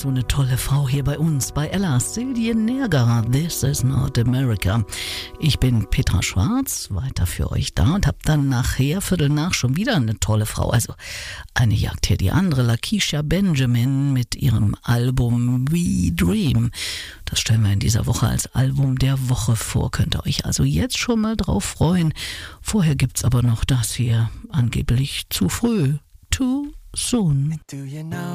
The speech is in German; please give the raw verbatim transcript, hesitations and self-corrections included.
so eine tolle Frau hier bei uns, bei Ella Silvien Nerger. This is not America. Ich bin Petra Schwarz, weiter für euch da und hab dann nachher, Viertel nach, schon wieder eine tolle Frau. Also eine jagt hier die andere, Lakeisha Benjamin mit ihrem Album We Dream. Das stellen wir in dieser Woche als Album der Woche vor. Könnt ihr euch also jetzt schon mal drauf freuen. Vorher gibt's aber noch das hier, angeblich zu früh. Too soon. Do you know